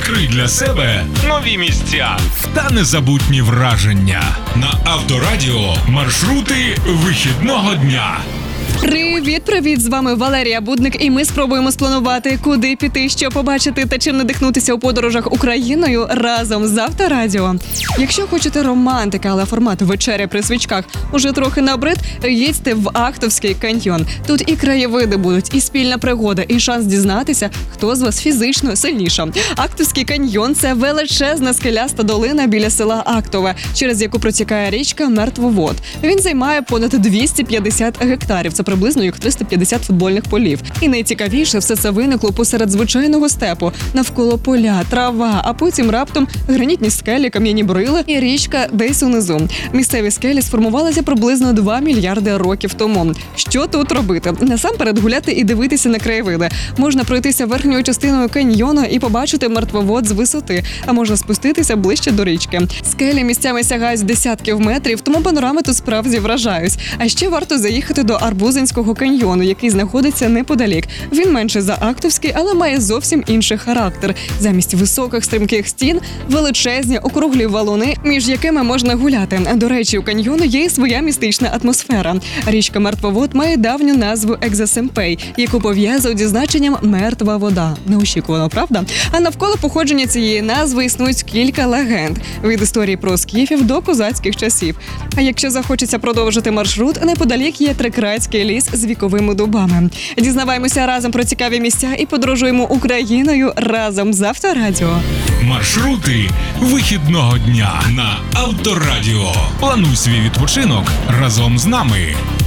Відкрий для себе нові місця та незабутні враження. На Авторадіо маршрути вихідного дня. Привіт! З вами Валерія Будник, і ми спробуємо спланувати, куди піти, що побачити та чим надихнутися у подорожах Україною разом з Авторадіо. Якщо хочете романтики, але формат вечеря при свічках уже трохи набрид, їдьте в Ахтовський каньйон. Тут і краєвиди будуть, і спільна пригода, і шанс дізнатися, хто з вас фізично сильніша. Ахтовський каньйон – це величезна скеляста долина біля села Ахтове, через яку протікає річка Мертвовод. Він займає понад 250 гектарів. Це приблизно як 350 футбольних полів. І найцікавіше, все це виникло посеред звичайного степу. Навколо поля, трава, а потім раптом гранітні скелі, кам'яні брили і річка десь унизу. Місцеві скелі сформувалися приблизно 2 мільярди років тому. Що тут робити? Насамперед гуляти і дивитися на краєвиди. Можна пройтися верхньою частиною каньйону і побачити Мертвовод з висоти, а можна спуститися ближче до річки. Скелі місцями сягають десятків метрів, тому панорами тут справді вражають. А ще варто заїхати до Арбузинського каньйону, який знаходиться неподалік. Він менше за Ахтовський, але має зовсім інший характер. Замість високих стрімких стін – величезні округлі валуни, між якими можна гуляти. До речі, у каньйону є і своя містична атмосфера. Річка Мертвовод має давню назву Екзасемпей, яку пов'язують зі значенням «мертва вода». Неочікувано, правда? А навколо походження цієї назви існують кілька легенд. Від історії про скіфів до козацьких часів. А якщо захочеться продовжити маршрут, неподалік є Трикратський ліс з віковими дубами. Дізнаваємося разом про цікаві місця і подорожуємо Україною разом з Авторадіо. Маршрути вихідного дня на Авторадіо. Плануй свій відпочинок разом з нами.